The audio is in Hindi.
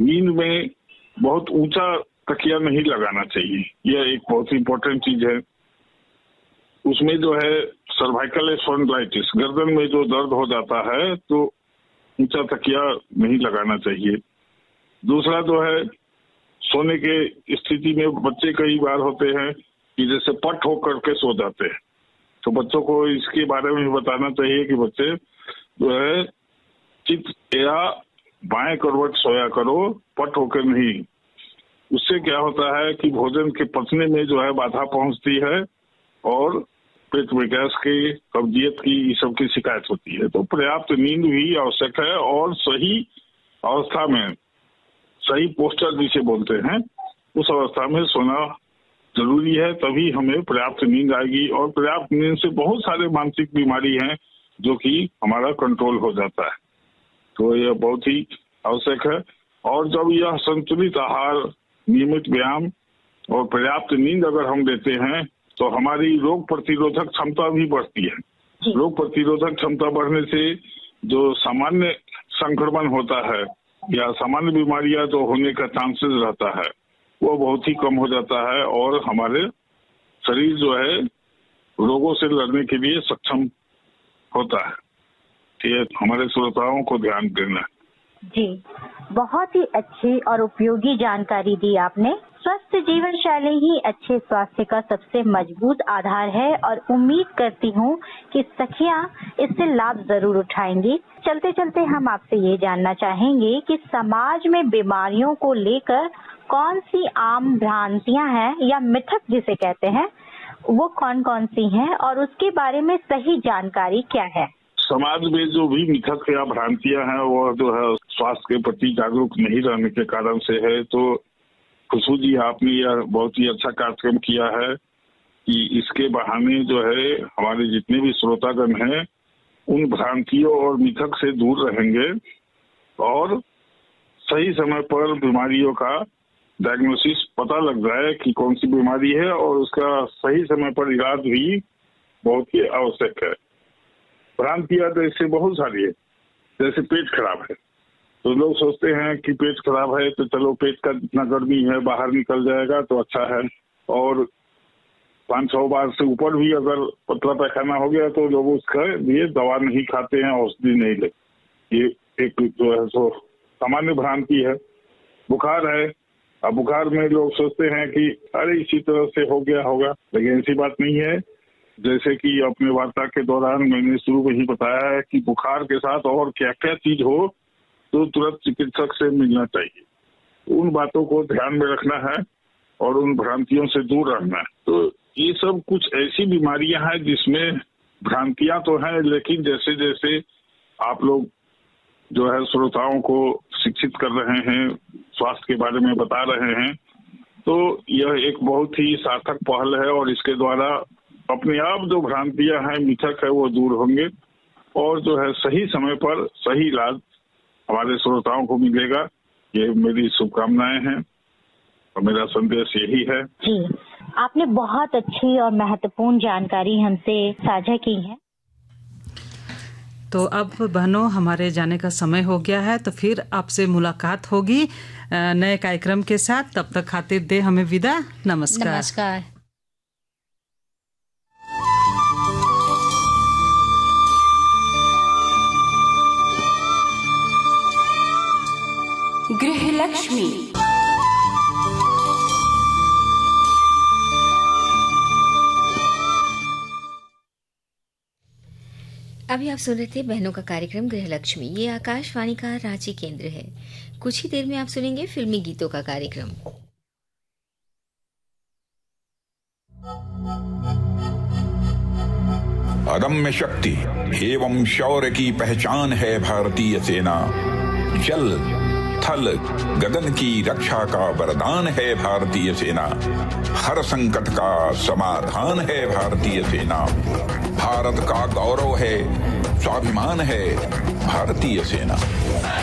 नींद में बहुत ऊंचा तकिया नहीं लगाना चाहिए, यह एक बहुत इंपॉर्टेंट चीज है। उसमें जो है सर्वाइकल स्पॉन्डिलाइटिस, गर्दन में जो दर्द हो जाता है तो ऊंचा तकिया नहीं लगाना चाहिए। दूसरा जो है, सोने के स्थिति में बच्चे कई बार होते हैं कि जैसे पट होकर के सो जाते हैं, तो बच्चों को इसके बारे में बताना चाहिए कि बच्चे जो है चित या बाएं करवट सोया करो, पट होकर नहीं। उससे क्या होता है कि भोजन के पचने में जो है बाधा पहुंचती है और पेट में गैस की, कब्जियत की, इस सब की शिकायत होती है। तो पर्याप्त नींद भी आवश्यक है और सही अवस्था में, सही पोस्चर जिसे बोलते हैं, उस अवस्था में सोना जरूरी है, तभी हमें पर्याप्त नींद आएगी। और पर्याप्त नींद से बहुत सारे मानसिक बीमारी हैं जो कि हमारा कंट्रोल हो जाता है, तो यह बहुत ही आवश्यक है। और जब यह संतुलित आहार, नियमित व्यायाम और पर्याप्त नींद अगर हम लेते हैं तो हमारी रोग प्रतिरोधक क्षमता भी बढ़ती है। रोग प्रतिरोधक क्षमता बढ़ने से जो सामान्य संक्रमण होता है या सामान्य बीमारियां जो होने का चांसेस रहता है वो बहुत ही कम हो जाता है और हमारे शरीर जो है रोगों से लड़ने के लिए सक्षम होता है। ये हमारे श्रोताओं को ध्यान देना है। जी, बहुत ही अच्छी और उपयोगी जानकारी दी आपने। स्वस्थ जीवन शैली ही अच्छे स्वास्थ्य का सबसे मजबूत आधार है और उम्मीद करती हूँ कि सखियाँ इससे लाभ जरूर उठाएंगी। चलते चलते हम आपसे ये जानना चाहेंगे कि समाज में बीमारियों को लेकर कौन सी आम भ्रांतियाँ हैं या मिथक जिसे कहते हैं, वो कौन कौन सी हैं और उसके बारे में सही जानकारी क्या है? समाज में जो भी मिथक या भ्रांतियां हैं वो जो है स्वास्थ्य के प्रति जागरूक नहीं रहने के कारण से है। तो खुशबू जी, आपने यह बहुत ही अच्छा कार्यक्रम किया है कि इसके बहाने जो है हमारे जितने भी श्रोतागण हैं उन भ्रांतियों और मिथक से दूर रहेंगे और सही समय पर बीमारियों का डायग्नोसिस पता लग जाए कि कौन सी बीमारी है और उसका सही समय पर इलाज भी बहुत ही आवश्यक है। भ्रांतियां तो इससे बहुत सारी है, जैसे पेट खराब है तो लोग सोचते हैं कि पेट खराब है तो चलो पेट का जितना गर्मी है बाहर निकल जाएगा तो अच्छा है, और 5-6 बार से ऊपर भी अगर पतला पैखाना हो गया तो लोग उसका लिए दवा नहीं खाते हैं, औषधि नहीं लेते। ये एक जो है सो सामान्य भ्रांति है। बुखार है, अब बुखार में लोग सोचते हैं कि अरे इसी तरह से हो गया होगा, लेकिन ऐसी बात नहीं है। जैसे कि अपने वार्ता के दौरान मैंने शुरू में ही बताया है कि बुखार के साथ और क्या क्या चीज हो तो तुरंत चिकित्सक से मिलना चाहिए। उन बातों को ध्यान में रखना है और उन भ्रांतियों से दूर रहना है। तो ये सब कुछ ऐसी बीमारियां हैं जिसमें भ्रांतियां तो हैं, लेकिन जैसे जैसे आप लोग जो है श्रोताओं को शिक्षित कर रहे हैं, स्वास्थ्य के बारे में बता रहे हैं, तो यह एक बहुत ही सार्थक पहल है और इसके द्वारा अपने आप जो भ्रांतियां हैं, मिथक है, वो दूर होंगे और जो है सही समय पर सही इलाज हमारे श्रोताओं को मिलेगा। ये मेरी शुभकामनाएं हैं और मेरा संदेश यही है। जी, आपने बहुत अच्छी और महत्वपूर्ण जानकारी हमसे साझा की है। तो अब बहनों हमारे जाने का समय हो गया है, तो फिर आपसे मुलाकात होगी नए कार्यक्रम के साथ। तब तक खातिर दे हमें विदा। नमस्कार। नमस्कार। गृहलक्ष्मी। अभी आप सुन रहे थे बहनों का कार्यक्रम गृहलक्ष्मी। ये आकाशवाणी का रांची केंद्र है। कुछ ही देर में आप सुनेंगे फिल्मी गीतों का कार्यक्रम। अदम्य शक्ति एवं शौर्य की पहचान है भारतीय सेना। जल थल गगन की रक्षा का वरदान है भारतीय सेना। हर संकट का समाधान है भारतीय सेना। भारत का गौरव है, स्वाभिमान है भारतीय सेना।